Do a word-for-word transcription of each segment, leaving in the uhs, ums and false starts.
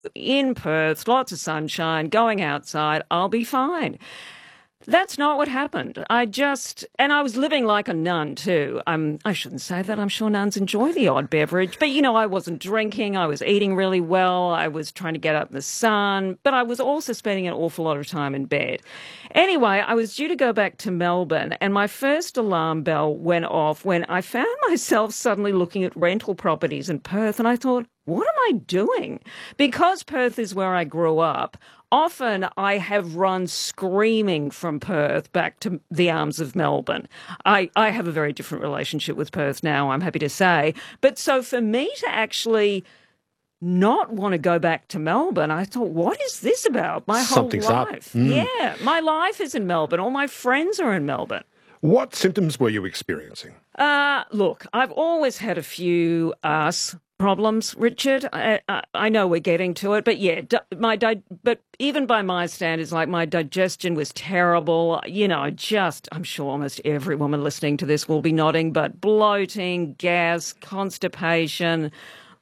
in Perth, lots of sunshine, going outside, I'll be fine. That's not what happened. I just, and I was living like a nun too. Um, I shouldn't say that. I'm sure nuns enjoy the odd beverage, but you know, I wasn't drinking. I was eating really well. I was trying to get up in the sun, but I was also spending an awful lot of time in bed. Anyway, I was due to go back to Melbourne, and my first alarm bell went off when I found myself suddenly looking at rental properties in Perth, and I thought, what am I doing? Because Perth is where I grew up, often I have run screaming from Perth back to the arms of Melbourne. I, I have a very different relationship with Perth now, I'm happy to say. But so for me to actually not want to go back to Melbourne, I thought, what is this about? My whole Something's up. life. Mm. Yeah, my life is in Melbourne. All my friends are in Melbourne. What symptoms were you experiencing? Uh, look, I've always had a few arse problems, Richard. I, I, I know we're getting to it, but yeah, di- my di- but even by my standards, like my digestion was terrible. You know, just, I'm sure almost every woman listening to this will be nodding, but bloating, gas, constipation,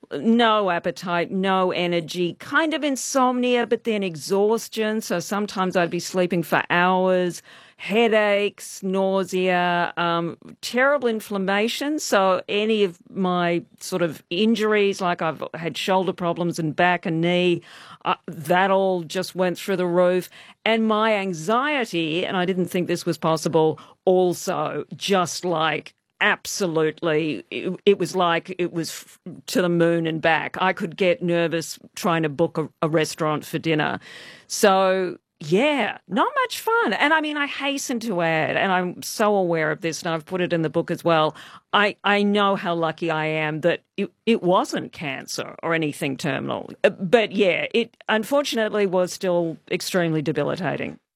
no appetite, no energy, kind of insomnia, but then exhaustion. So sometimes I'd be sleeping for hours, headaches, nausea, um, terrible inflammation. So any of my sort of injuries, like I've had shoulder problems and back and knee, uh, that all just went through the roof. And my anxiety, and I didn't think this was possible, also just like absolutely, it, it was like it was f- to the moon and back. I could get nervous trying to book a, a restaurant for dinner. So, yeah, not much fun. And I mean, I hasten to add, and I'm so aware of this, and I've put it in the book as well, I, I know how lucky I am that it, it wasn't cancer or anything terminal. Uh, But yeah, it unfortunately was still extremely debilitating.